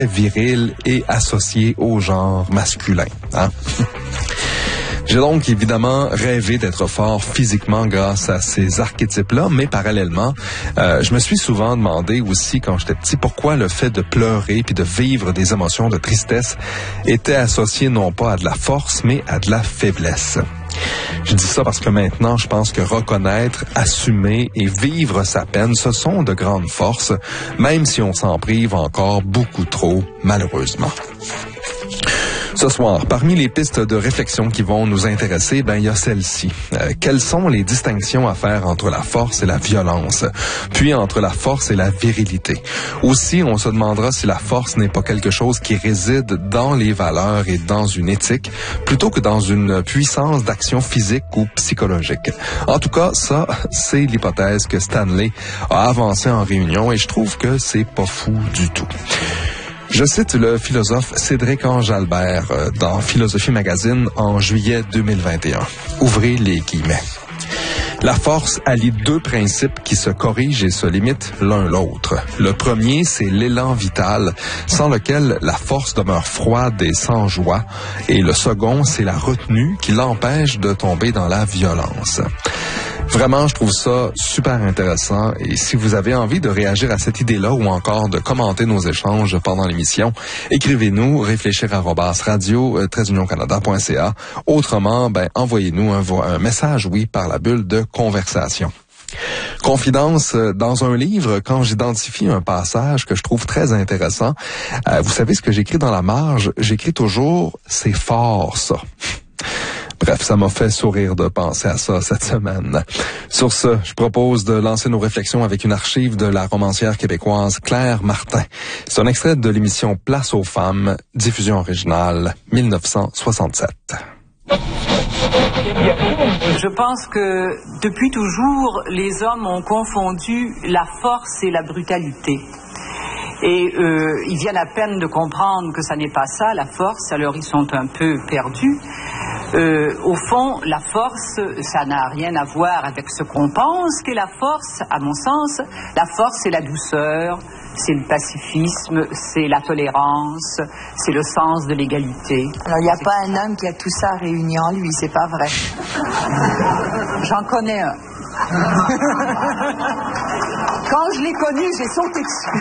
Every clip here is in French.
viril et associé au genre masculin. Hein? J'ai donc évidemment rêvé d'être fort physiquement grâce à ces archétypes-là, mais parallèlement, je me suis souvent demandé aussi quand j'étais petit pourquoi le fait de pleurer puis de vivre des émotions de tristesse était associé non pas à de la force, mais à de la faiblesse. Je dis ça parce que maintenant, je pense que reconnaître, assumer et vivre sa peine, ce sont de grandes forces, même si on s'en prive encore beaucoup trop, malheureusement. Ce soir, parmi les pistes de réflexion qui vont nous intéresser, il y a celle-ci. Quelles sont les distinctions à faire entre la force et la violence, puis entre la force et la virilité? Aussi, on se demandera si la force n'est pas quelque chose qui réside dans les valeurs et dans une éthique, plutôt que dans une puissance d'action physique ou psychologique. En tout cas, ça, c'est l'hypothèse que Stanley a avancée en réunion et je trouve que c'est pas fou du tout. Je cite le philosophe Cédric Ange-Albert dans Philosophie Magazine en juillet 2021. Ouvrez les guillemets. La force allie deux principes qui se corrigent et se limitent l'un l'autre. Le premier, c'est l'élan vital, sans lequel la force demeure froide et sans joie. Et le second, c'est la retenue qui l'empêche de tomber dans la violence. Vraiment, je trouve ça super intéressant et si vous avez envie de réagir à cette idée-là ou encore de commenter nos échanges pendant l'émission, écrivez-nous réfléchir@radio-canada.ca. Autrement, envoyez-nous un message, par la bulle de conversation. Confidence, dans un livre, quand j'identifie un passage que je trouve très intéressant, vous savez ce que j'écris dans la marge? J'écris toujours « c'est fort ça ». Bref, ça m'a fait sourire de penser à ça cette semaine. Sur ce, je propose de lancer nos réflexions avec une archive de la romancière québécoise Claire Martin. C'est un extrait de l'émission Place aux femmes, diffusion originale, 1967. Je pense que depuis toujours, les hommes ont confondu la force et la brutalité. Et ils viennent à peine de comprendre que ça n'est pas ça, la force, alors ils sont un peu perdus. Au fond, la force, ça n'a rien à voir avec ce qu'on pense qu'est la force, à mon sens. La force, c'est la douceur, c'est le pacifisme, c'est la tolérance, c'est le sens de l'égalité. Alors, il n'y a pas un homme qui a tout ça réuni en lui, c'est pas vrai. J'en connais un. Quand je l'ai connu, j'ai sauté dessus.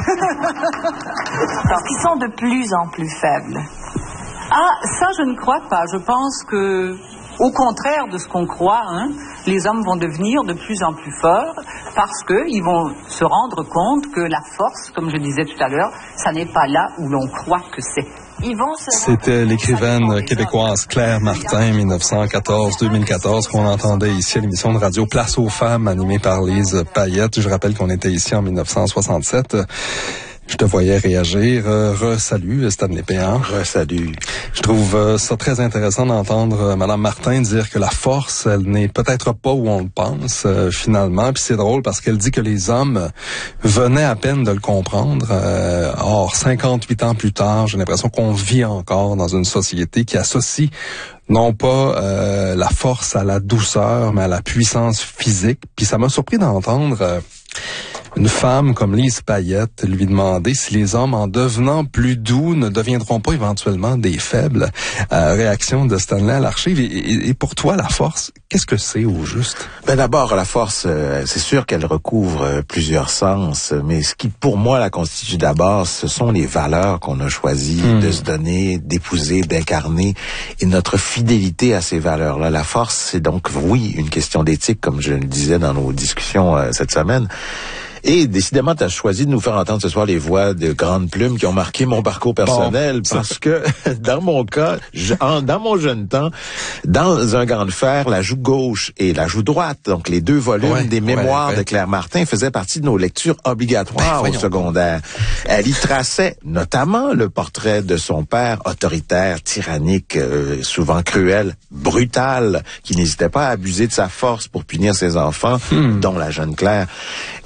Alors, ils sont de plus en plus faibles. Ah, ça, je ne crois pas. Je pense que, au contraire de ce qu'on croit, les hommes vont devenir de plus en plus forts parce qu'ils vont se rendre compte que la force, comme je disais tout à l'heure, ça n'est pas là où l'on croit que c'est. C'était l'écrivaine québécoise Claire Martin, 1914-2014, qu'on entendait ici à l'émission de radio Place aux femmes, animée par Lise Payette. Je rappelle qu'on était ici en 1967. Je te voyais réagir. Salut Stanley Péan. Salut. Je trouve ça très intéressant d'entendre Madame Martin dire que la force, elle n'est peut-être pas où on le pense finalement. Puis c'est drôle parce qu'elle dit que les hommes venaient à peine de le comprendre. Or, 58 ans plus tard, j'ai l'impression qu'on vit encore dans une société qui associe non pas la force à la douceur, mais à la puissance physique. Puis ça m'a surpris d'entendre une femme comme Lise Payette lui demander si les hommes, en devenant plus doux, ne deviendront pas éventuellement des faibles. Réaction de Stanley à l'archive. Et pour toi, la force, qu'est-ce que c'est au juste? D'abord, la force, c'est sûr qu'elle recouvre plusieurs sens, mais ce qui, pour moi, la constitue d'abord, ce sont les valeurs qu'on a choisi de se donner, d'épouser, d'incarner, et notre fidélité à ces valeurs-là. La force, c'est donc, oui, une question d'éthique, comme je le disais dans nos discussions cette semaine. Et décidément, tu as choisi de nous faire entendre ce soir les voix de grandes plumes qui ont marqué mon parcours personnel, parce que dans mon cas, dans mon jeune temps, dans un gant de fer, la joue gauche et la joue droite, donc les deux volumes des mémoires de Claire Martin, faisaient partie de nos lectures obligatoires au secondaire. Elle y traçait notamment le portrait de son père, autoritaire, tyrannique, souvent cruel, brutal, qui n'hésitait pas à abuser de sa force pour punir ses enfants, dont la jeune Claire. Et à bien y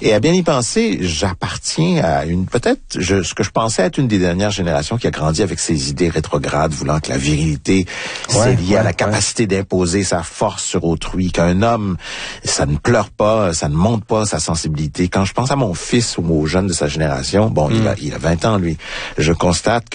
penser, j'appartiens à ce que je pensais être une des dernières générations qui a grandi avec ces idées rétrogrades, voulant que la virilité, c'est lié à la capacité d'imposer sa force sur autrui, qu'un homme, ça ne pleure pas, ça ne montre pas sa sensibilité. Quand je pense à mon fils ou aux jeunes de sa génération, bon, il a 20 ans, lui, je constate